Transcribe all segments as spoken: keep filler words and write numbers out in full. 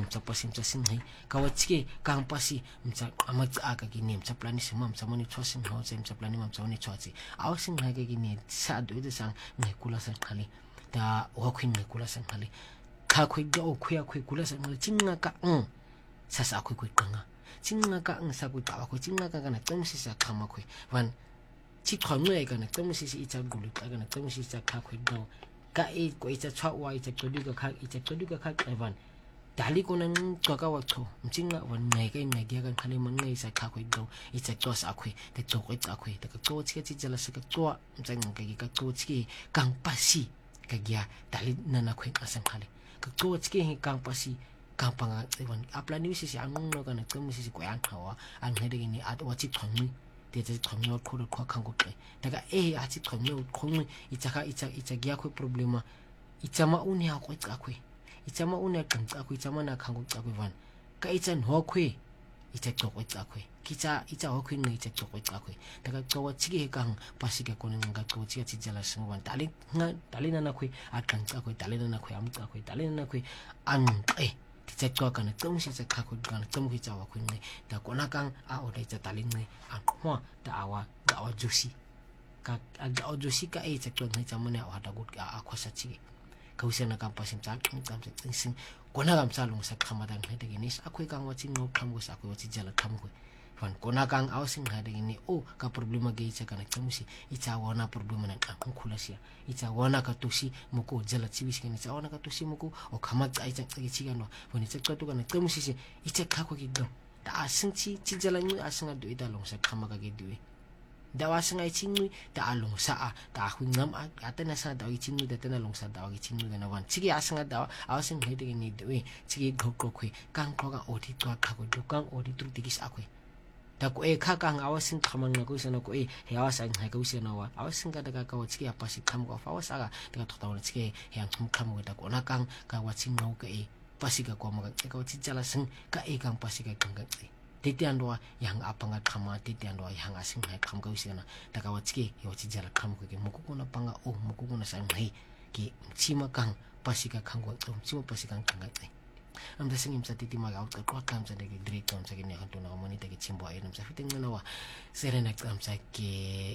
mtsa pasi mtsa singai kawatike kang pasi mtsa amatsa aka kini mtsa plani sima mtsa moni twasin ho tsa mtsa plani mtsa moni twatsi aw singai ka kini sa do de sang ngai kula sang khali ta wa khwin ngai kula sang khali kha khwi do khwi khwi kula sang khali chinga ka ng sa sa khwi khwi kanga chinga ka ng sa ku ta ko chinga ka kana tsamsi sa khama khwi van chi khwangwe kana tsamsi si itsa gulu ka kana tsamsi sa kha khwi do ka e ko itsa chwa wa itsa todu ka kha itsa todu ka kha evan dali ko nang ka wa tho mchinga wan ngai kai ngai ga kan khale man ngai sa kha khoi do itsa tos a khoi te to ko itsa khoi te ka to chi chi jala sa ka to mchang ka ka to chi kang pasi ka gya dali nana khoi asang khale ka to chi kang pasi kang panga evan apla ni si si ang no ka na tum si si ko yang khawa ang he de ni at wa chi thong te te thong yo ko ko khang ko te daga e a chi thong yo khong itsa ka itsa itsa gya khoi problema itsa ma uni ha ko itsa khoi itama una kangka ku itama na khangu tsa ku van ka itsan ho khwe itsa chok tsa khwe kicha itsa ho khwe ngai itsa chok tsa khwe daga chowa chigi kang pasika ko nang ga chowa chi jala sangwan tali nga tali na na khwe a kangka ku tali na na khwe am tsa khwe tali na na khwe an e kicha chok kana tum si sa kha ku kana tum ki chawa khwe ngai da ko na kang a o dai cha tali ngai a khwa da awa da awa jusi ka a da jusi ka e cha chok ngai chamane a da gut a khosa chi kausena kam pasim chak kam sing kona kam salung sa khamadang hede ginis akoi kang watching no kam go sa akoi watching jala kam ko fan kona kang ausing hede gini o ka problema ge icha kana kamusi icha wana problema na kan khulasia icha wana ka tusi muko jala chibis kini icha wana ka tusi muko o khamat ai chak chi chi gano boni chak to kana kamusi se icha kha ko gi do ta asing chi chi jala ni asing adu ida long sa khamaga ge diwe dawa sangai chingui ta along sa ta hungam atena sa dawi chingui da tena long sa dawi chingui na wan chigi asanga dawa awasing hede ni dewe chigi gokko khoi kang khoga odi to kha ko dukang odi tru tigis akoi da ko e kha kang awasing khamang na ko sana ko e he awasang ha ko sana wa awasing ka daga ka chigi apasi kham ko awasaga daga thota wan chigi yang kham kham ko da ko na kang ka waching no ka e pasika ko maga ka chijala sang ka e kang pasika kang ka titian doa yang apa ngat kama titian doa yang asing hai kam kau sina da ka wachki yo chi jala kam ko ke muku kuna panga o muku kuna sang hai ki chima kang pasika kang ko tum chima pasika kang ngai am da singim sa titi maga out ka kam sa de direct kam sa ke ne kan to na moni te ke chimbo ai nam sa fiting na wa serena kam sa ke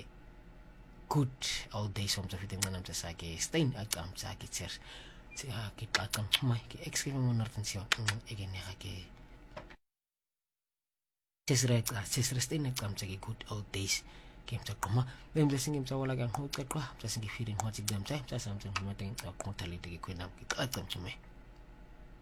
good all days om sa fiting nam sa ke stain at kam sa ke cher sa ke ka kam mai ke ex ke mo nartan siya again ne ke Cesre ka cesre stain kam chagi good old days kem cha koma bem blessing kem cha wala gang hot ka kwa cha singi feeling hot jam cha cha sam sam ma teng ta ko tali te ki kwena ki ta kam chme